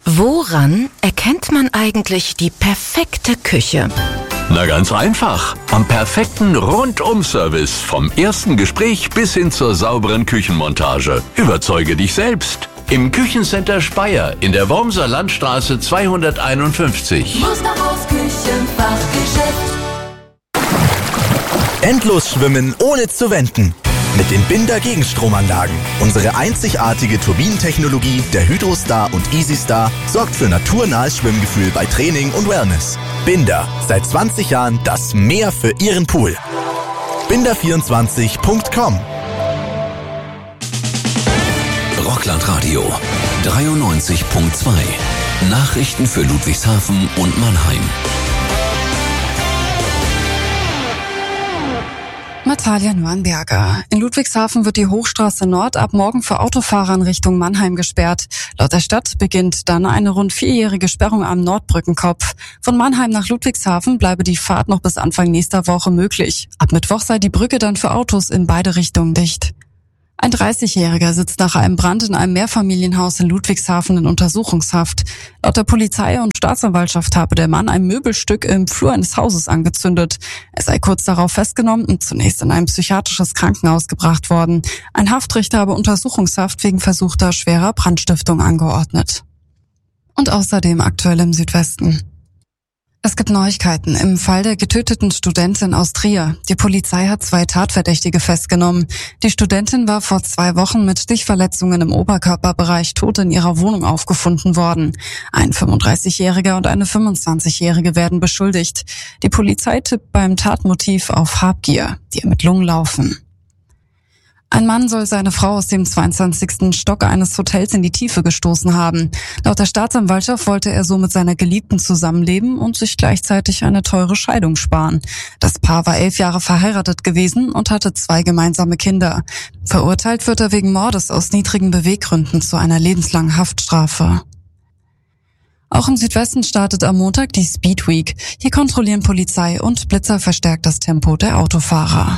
Woran erkennt man eigentlich die perfekte Küche? Na ganz einfach. Am perfekten Rundum-Service. Vom ersten Gespräch bis hin zur sauberen Küchenmontage. Überzeuge dich selbst. Im Küchencenter Speyer in der Wormser Landstraße 251. Musterhaus Küchenfachgeschäft. Endlos schwimmen ohne zu wenden. Mit den Binder Gegenstromanlagen. Unsere einzigartige Turbinentechnologie der Hydrostar und EasyStar sorgt für naturnahes Schwimmgefühl bei Training und Wellness. Binder, seit 20 Jahren das Meer für Ihren Pool. Binder24.com. Rockland Radio 93.2. Nachrichten für Ludwigshafen und Mannheim. Natalia Nuanberger. In Ludwigshafen wird die Hochstraße Nord ab morgen für Autofahrer in Richtung Mannheim gesperrt. Laut der Stadt beginnt dann eine rund 4-jährige Sperrung am Nordbrückenkopf. Von Mannheim nach Ludwigshafen bleibe die Fahrt noch bis Anfang nächster Woche möglich. Ab Mittwoch sei die Brücke dann für Autos in beide Richtungen dicht. Ein 30-Jähriger sitzt nach einem Brand in einem Mehrfamilienhaus in Ludwigshafen in Untersuchungshaft. Laut der Polizei und Staatsanwaltschaft habe der Mann ein Möbelstück im Flur eines Hauses angezündet. Er sei kurz darauf festgenommen und zunächst in ein psychiatrisches Krankenhaus gebracht worden. Ein Haftrichter habe Untersuchungshaft wegen versuchter schwerer Brandstiftung angeordnet. Und außerdem aktuell im Südwesten. Es gibt Neuigkeiten im Fall der getöteten Studentin aus Trier. Die Polizei hat 2 Tatverdächtige festgenommen. Die Studentin war vor 2 Wochen mit Stichverletzungen im Oberkörperbereich tot in ihrer Wohnung aufgefunden worden. Ein 35-Jähriger und eine 25-Jährige werden beschuldigt. Die Polizei tippt beim Tatmotiv auf Habgier. Die Ermittlungen laufen. Ein Mann soll seine Frau aus dem 22. Stock eines Hotels in die Tiefe gestoßen haben. Laut der Staatsanwaltschaft wollte er so mit seiner Geliebten zusammenleben und sich gleichzeitig eine teure Scheidung sparen. Das Paar war 11 Jahre verheiratet gewesen und hatte 2 gemeinsame Kinder. Verurteilt wird er wegen Mordes aus niedrigen Beweggründen zu einer lebenslangen Haftstrafe. Auch im Südwesten startet am Montag die Speed Week. Hier kontrollieren Polizei und Blitzer verstärkt das Tempo der Autofahrer.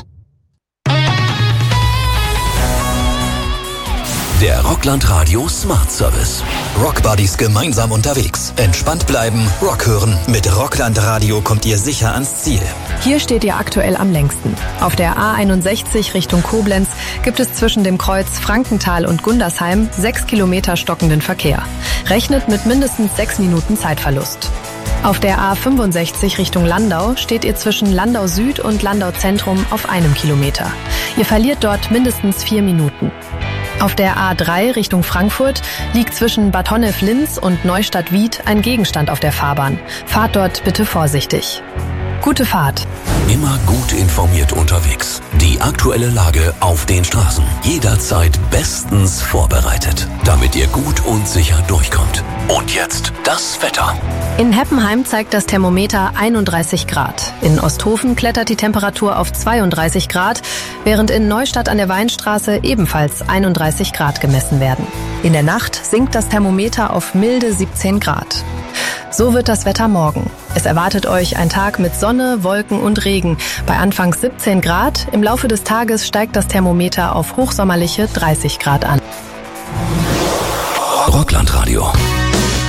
Der Rockland Radio Smart Service. Rockbuddies gemeinsam unterwegs. Entspannt bleiben, Rock hören. Mit Rockland Radio kommt ihr sicher ans Ziel. Hier steht ihr aktuell am längsten. Auf der A61 Richtung Koblenz gibt es zwischen dem Kreuz Frankenthal und Gundersheim 6 Kilometer stockenden Verkehr. Rechnet mit mindestens 6 Minuten Zeitverlust. Auf der A65 Richtung Landau steht ihr zwischen Landau Süd und Landau Zentrum auf 1 Kilometer. Ihr verliert dort mindestens 4 Minuten. Auf der A3 Richtung Frankfurt liegt zwischen Bad Honnef-Linz und Neustadt-Wied ein Gegenstand auf der Fahrbahn. Fahrt dort bitte vorsichtig. Gute Fahrt. Immer gut informiert unterwegs. Die aktuelle Lage auf den Straßen. Jederzeit bestens vorbereitet, damit ihr gut und sicher durchkommt. Und jetzt das Wetter. In Heppenheim zeigt das Thermometer 31 Grad. In Osthofen klettert die Temperatur auf 32 Grad, während in Neustadt an der Weinstraße ebenfalls 31 Grad gemessen werden. In der Nacht sinkt das Thermometer auf milde 17 Grad. So wird das Wetter morgen. Es erwartet euch ein Tag mit Sonne, Wolken und Regen. Bei anfangs 17 Grad, im Laufe des Tages steigt das Thermometer auf hochsommerliche 30 Grad an. Rockland Radio.